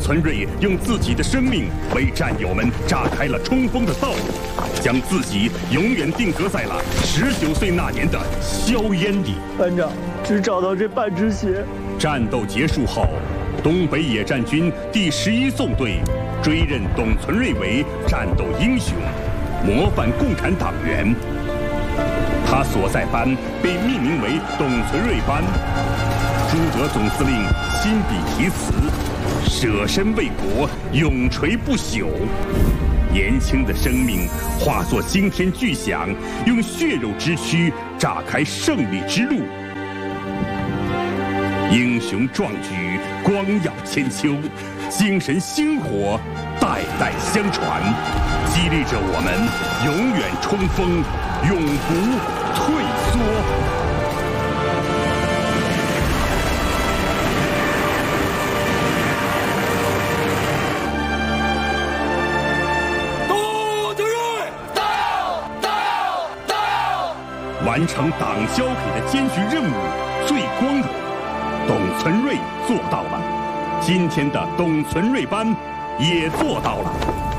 存瑞用自己的生命为战友们炸开了冲锋的道路，将自己永远定格在了19岁那年的硝烟里。 班长，只找到这半只鞋。 战斗结束后，东北野战军第11纵队追认董存瑞为战斗英雄、模范共产党员。他所在班被命名为董存瑞班。朱德总司令亲笔题词：“舍身为国，永垂不朽。”年轻的生命化作惊天巨响，用血肉之躯炸开胜利之路。英雄壮举，光耀千秋，精神星火，代代相传，激励着我们永远冲锋，永不退缩。完成党交给的艰巨任务，最光荣。董存瑞做到了，今天的董存瑞班也做到了。